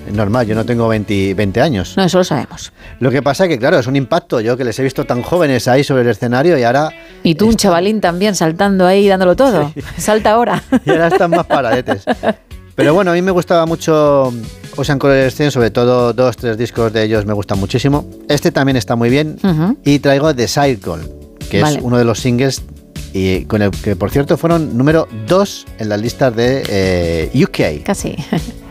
normal, yo no tengo 20 años. No, eso lo sabemos. Lo que pasa es que, claro, es un impacto. Yo que les he visto tan jóvenes ahí sobre el escenario y ahora... Y tú, un chavalín también, saltando ahí, dándolo todo. Sí. Salta ahora. Y ahora están más paradetes. Pero bueno, a mí me gustaba mucho Ocean Coalescence, sobre todo 2-3 discos de ellos me gustan muchísimo. Este también está muy bien. Y traigo The Circle, que es uno de los singles y con el que, por cierto, fueron número 2 en las listas de UK. Casi.